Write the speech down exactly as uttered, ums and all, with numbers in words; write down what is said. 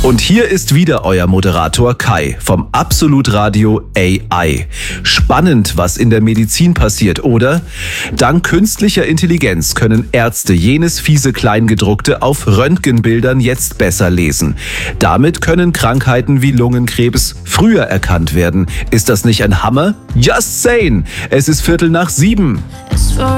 Und hier ist wieder euer Moderator Kai vom Absolut Radio A I. Spannend, was in der Medizin passiert, oder? Dank künstlicher Intelligenz können Ärzte jenes fiese Kleingedruckte auf Röntgenbildern jetzt besser lesen. Damit können Krankheiten wie Lungenkrebs früher erkannt werden. Ist das nicht ein Hammer? Just saying! Es ist Viertel nach sieben.